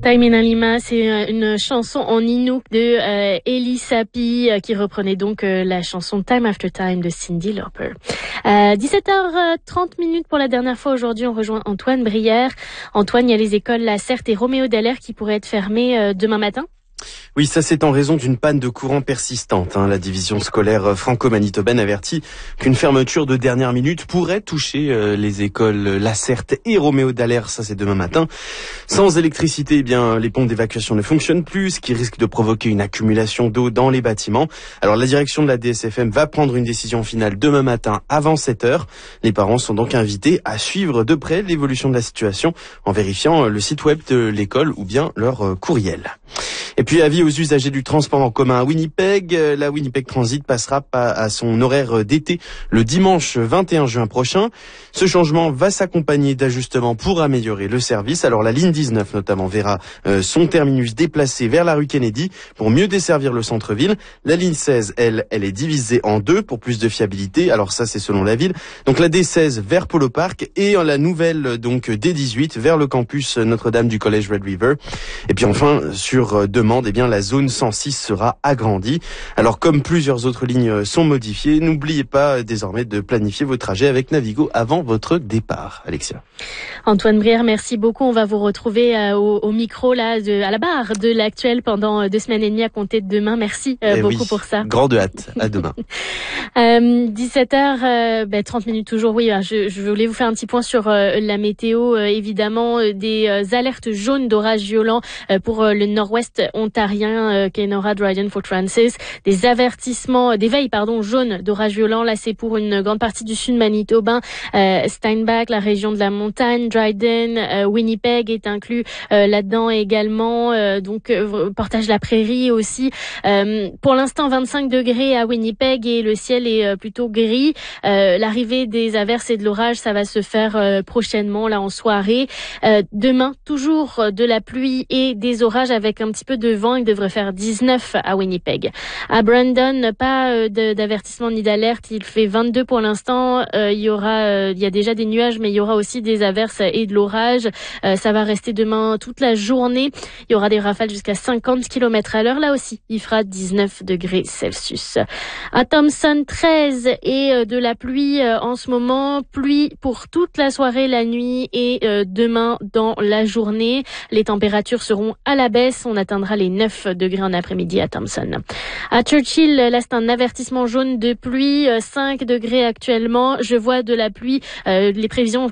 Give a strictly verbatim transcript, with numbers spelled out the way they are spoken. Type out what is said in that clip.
Time in Lima, c'est une chanson en Inuk de euh, Eli Sapi euh, qui reprenait donc euh, la chanson Time After Time de Cyndi Lauper. Euh, dix-sept heures trente minutes pour la dernière fois aujourd'hui, on rejoint Antoine Brière. Antoine, il y a les écoles La Certe et Roméo Dallaire qui pourraient être fermées euh, demain matin. Oui, ça c'est en raison d'une panne de courant persistante. Hein. La division scolaire franco-manitobaine avertit qu'une fermeture de dernière minute pourrait toucher euh, les écoles La Certe et Roméo Dallaire. Ça c'est demain matin. Sans électricité, eh bien les pompes d'évacuation ne fonctionnent plus, ce qui risque de provoquer une accumulation d'eau dans les bâtiments. Alors la direction de la D S F M va prendre une décision finale demain matin avant sept heures. Les parents sont donc invités à suivre de près l'évolution de la situation en vérifiant le site web de l'école ou bien leur courriel. Et puis, avis aux usagers du transport en commun à Winnipeg, la Winnipeg Transit passera à son horaire d'été le dimanche vingt et un juin prochain. Ce changement va s'accompagner d'ajustements pour améliorer le service. Alors, la ligne dix-neuf, notamment, verra son terminus déplacé vers la rue Kennedy pour mieux desservir le centre-ville. La ligne seize, elle, elle est divisée en deux pour plus de fiabilité. Alors ça, c'est selon la ville. Donc, la D seize vers Polo Park et la nouvelle, donc, D dix-huit vers le campus Notre-Dame du collège Red River. Et puis, enfin, sur demande, eh bien, la zone cent six sera agrandie. Alors, comme plusieurs autres lignes sont modifiées, n'oubliez pas désormais de planifier vos trajets avec Navigo avant votre départ. Alexia. Antoine Brière, merci beaucoup. On va vous retrouver euh, au, au micro, là, de, à la barre de l'Actuel pendant deux semaines et demie à compter de demain. Merci euh, beaucoup oui, pour ça. Grande hâte. À demain. euh, dix-sept heures, euh, ben, trente minutes toujours. Oui, je, je voulais vous faire un petit point sur euh, la météo. Euh, évidemment, euh, des euh, alertes jaunes d'orages violents euh, pour euh, le nord-ouest ontarien, euh, Kenora, Dryden, Fort Frances. Des avertissements, des veilles, pardon, jaunes d'orages violents. Là, c'est pour une grande partie du sud manitobain. Euh, Steinbach, la région de la montagne, Dryden, euh, Winnipeg est inclus euh, là-dedans également. Euh, donc, euh, Portage la Prairie aussi. Euh, pour l'instant, vingt-cinq degrés à Winnipeg et le ciel est euh, plutôt gris. Euh, l'arrivée des averses et de l'orage, ça va se faire euh, prochainement, là, en soirée. Euh, demain, toujours de la pluie et des orages avec un petit peu de vent. Il devrait faire dix-neuf à Winnipeg. À Brandon, pas euh, de, d'avertissement ni d'alerte. Il fait vingt-deux pour l'instant. Euh, il y aura, euh, il y a déjà des nuages, mais il y aura aussi des averses et de l'orage. Euh, ça va rester demain toute la journée. Il y aura des rafales jusqu'à cinquante kilomètres à l'heure. Là aussi, il fera dix-neuf degrés Celsius. À Thompson, treize et euh, de la pluie euh, en ce moment. Pluie pour toute la soirée, la nuit et euh, demain dans la journée. Les températures seront à la baisse. On atteindra les neuf degrés en après-midi à Thompson. À Churchill, là, c'est un avertissement jaune de pluie. cinq degrés actuellement. Je vois de la pluie. Euh, les prévisions